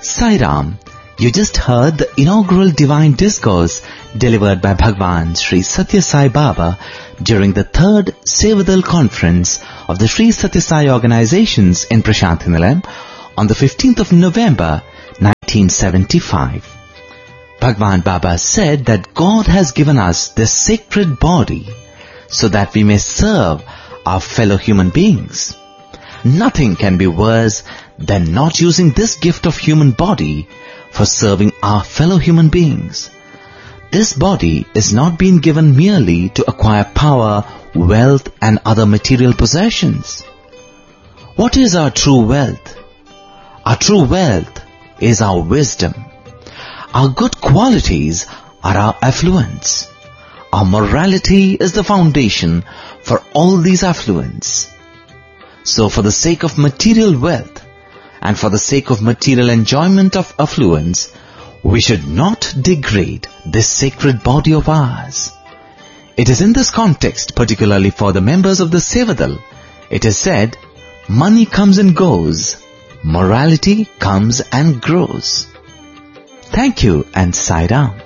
Sai Ram, you just heard the inaugural divine discourse delivered by Bhagwan Sri Satya Sai Baba during the third Sevadal conference of the Sri Satya Sai organizations in Prasanthi Nilayam on the 15th of November 1975. Bhagwan Baba said that God has given us this sacred body so that we may serve our fellow human beings. Nothing can be worse than not using this gift of human body for serving our fellow human beings. This body is not being given merely to acquire power, wealth and other material possessions. What is our true wealth? Our true wealth is our wisdom. Our good qualities are our affluence. Our morality is the foundation for all these affluence. So for the sake of material wealth and for the sake of material enjoyment of affluence, we should not degrade this sacred body of ours. It is in this context, particularly for the members of the Sevadal, it is said, money comes and goes, morality comes and grows. Thank you and Sai Ram.